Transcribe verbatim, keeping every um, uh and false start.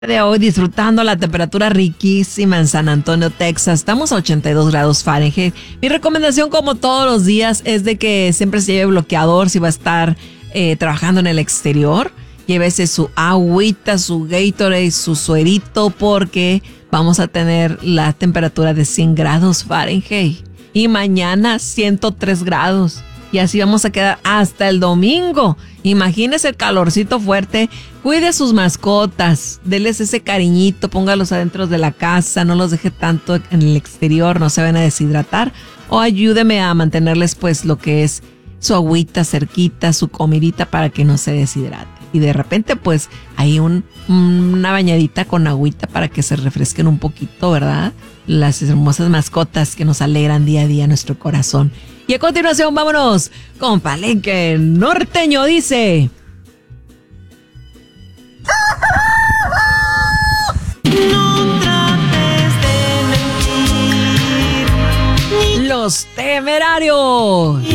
De hoy disfrutando la temperatura riquísima en San Antonio, Texas. Estamos a ochenta y dos grados Fahrenheit. Mi recomendación, como todos los días, es de que siempre se lleve bloqueador si va a estar eh, trabajando en el exterior. Llévese su agüita, su Gatorade, su suerito, porque vamos a tener la temperatura de cien grados Fahrenheit. Y mañana ciento tres grados. Y así vamos a quedar hasta el domingo. Imagínese el calorcito fuerte. Cuide sus mascotas. Deles ese cariñito. Póngalos adentro de la casa. No los deje tanto en el exterior. No se van a deshidratar. O ayúdeme a mantenerles pues lo que es su agüita cerquita, su comidita para que no se deshidrate. Y de repente pues hay un, una bañadita con agüita para que se refresquen un poquito, ¿verdad? Las hermosas mascotas que nos alegran día a día nuestro corazón. Y a continuación vámonos con Palenque Norteño, dice... No trates de mentir. Los Temerarios.